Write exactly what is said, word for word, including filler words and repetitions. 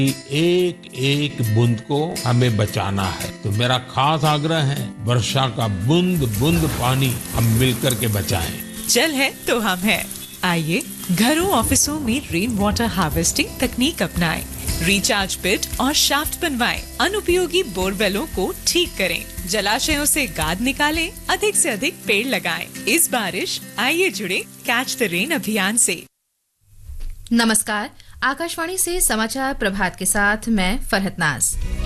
एक एक बूंद को हमें बचाना है। तो मेरा खास आग्रह है, वर्षा का बूंद बूंद पानी हम मिलकर के बचाएं। जल है तो हम है। आइए घरों ऑफिसों में रेन वाटर हार्वेस्टिंग तकनीक अपनाएं, रिचार्ज पिट और शाफ्ट बनवाएं, अनुपयोगी बोरवेलों को ठीक करें, जलाशयों से गाद निकालें, अधिक से अधिक पेड़ लगाएं। इस बारिश आइए जुड़े कैच द रेन अभियान से। नमस्कार, आकाशवाणी से समाचार प्रभात के साथ मैं फरहत नाज।